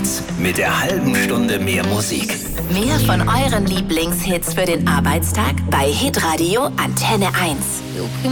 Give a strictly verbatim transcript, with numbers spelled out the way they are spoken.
Hits mit der halben Stunde mehr Musik. Mehr von euren Lieblingshits für den Arbeitstag bei Hitradio Antenne eins.